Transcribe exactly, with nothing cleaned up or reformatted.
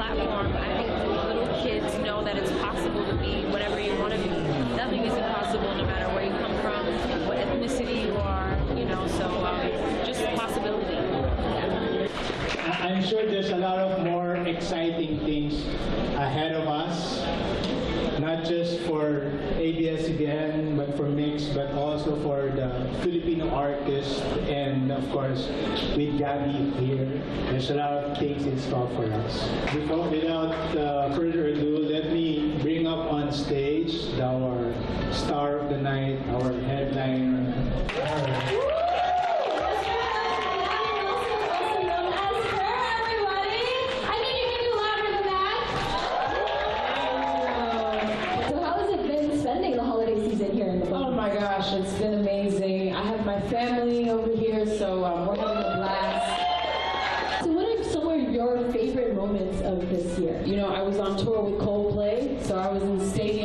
platform, I think little kids know that it's possible to be whatever you want to be. Nothing is impossible no matter where you come from, what ethnicity you are, you know, so um, just possibility. Yeah. I'm sure there's a lot of more exciting things ahead of us, not just for A B S C B N, but for Mix, but also for the Filipino artists, and of course with Gabby here. There's a lot of things in store for us. Before, without uh, further ado, let me bring up on stage our star of the night, our headliner. Oh my gosh, it's been amazing. I have my family over here, so um, we're having a blast. So what are some of your favorite moments of this year? You know, I was on tour with Coldplay, so I was in stadiums